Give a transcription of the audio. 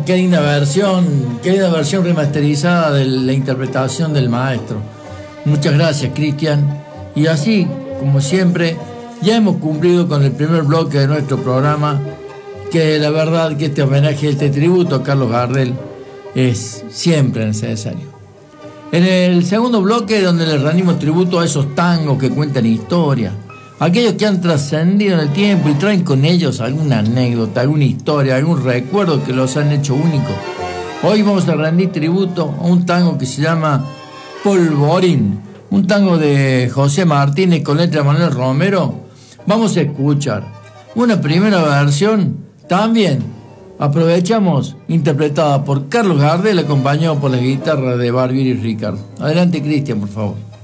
qué linda versión remasterizada de la interpretación del maestro. Muchas gracias, Cristian. Y así, como siempre, ya hemos cumplido con el primer bloque de nuestro programa, que la verdad que este homenaje, este tributo a Carlos Gardel es siempre necesario. En el segundo bloque, donde le rendimos tributo a esos tangos que cuentan historia, aquellos que han trascendido en el tiempo y traen con ellos alguna anécdota, alguna historia, algún recuerdo que los han hecho únicos. Hoy vamos a rendir tributo a un tango que se llama Polvorín, un tango de José Martínez con letra de Manuel Romero. Vamos a escuchar una primera versión, también aprovechamos, interpretada por Carlos Gardel, acompañado por la guitarra de Barbieri y Ricardo. Adelante, Cristian, por favor.